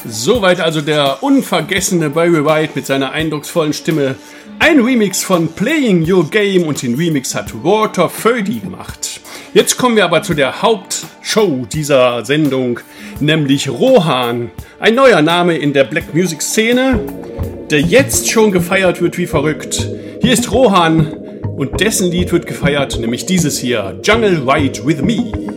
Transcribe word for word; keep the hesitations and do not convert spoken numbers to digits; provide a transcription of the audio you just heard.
Soweit also der unvergessene Barry White mit seiner eindrucksvollen Stimme. Ein Remix von Playing Your Game und den Remix hat Walter Födy gemacht. Jetzt kommen wir aber zu der Hauptshow dieser Sendung, nämlich Rohan. Ein neuer Name in der Black Music Szene, der jetzt schon gefeiert wird wie verrückt. Hier ist Rohan und dessen Lied wird gefeiert, nämlich dieses hier, Jungle Ride With Me.